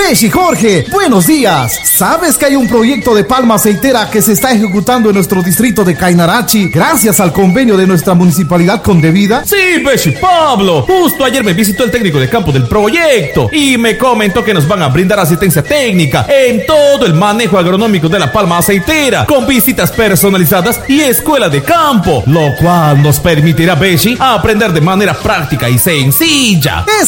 Beshi Jorge, buenos días. ¿Sabes que hay un proyecto de palma aceitera que se está ejecutando en nuestro distrito de Cainarachi gracias al convenio de nuestra municipalidad con Devida? Sí, Beshi Pablo. Justo ayer me visitó el técnico de campo del proyecto y me comentó que nos van a brindar asistencia técnica en todo el manejo agronómico de la palma aceitera, con visitas personalizadas y escuela de campo, lo cual nos permitirá, Beshi, aprender de manera práctica y sencilla.